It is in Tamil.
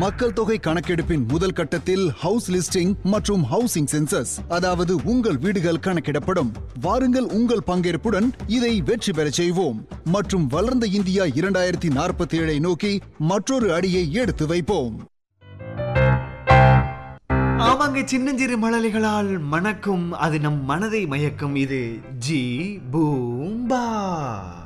மக்கள் தொகை கணக்கெடுப்பின் முதல் கட்டத்தில் ஹவுஸ் லிஸ்டிங் மற்றும் ஹவுசிங் சென்சஸ், அதாவது உங்கள் வீடுகள் கணக்கிடப்படும். வாருங்கள், உங்கள் பங்கேற்புடன் இதை வெற்றி பெறச் செய்வோம் மற்றும் வளர்ந்த இந்தியா 2047 நோக்கி மற்றொரு அடியை எடுத்து வைப்போம். ஆமாங்க, சின்னஞ்சிறு மழலைகளால் மணக்கும், அது நம் மனதை மயக்கும். இது ஜி பூம்பா.